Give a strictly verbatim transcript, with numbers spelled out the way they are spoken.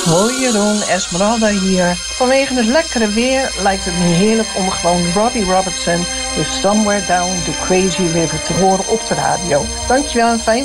Hoi Jeroen, Esmeralda hier. Vanwege het lekkere weer lijkt het me heerlijk om gewoon Robbie Robertson with Somewhere Down the Crazy River te horen op de radio. Dankjewel en fijn